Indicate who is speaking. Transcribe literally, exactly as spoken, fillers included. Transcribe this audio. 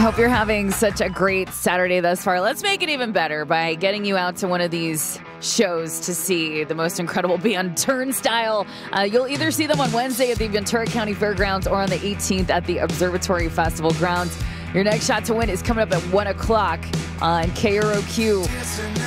Speaker 1: hope you're having such a great Saturday thus far. Let's make it even better by getting you out to one of these shows to see the most incredible band Turnstile. Uh, you'll either see them on Wednesday at the Ventura County Fairgrounds or on the eighteenth at the Observatory Festival grounds. Your next shot to win is coming up at one o'clock on K R O Q.